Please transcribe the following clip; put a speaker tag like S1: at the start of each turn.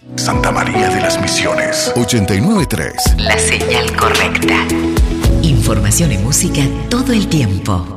S1: Santa María de las Misiones. 89.3.
S2: La señal correcta. Información y música todo el tiempo.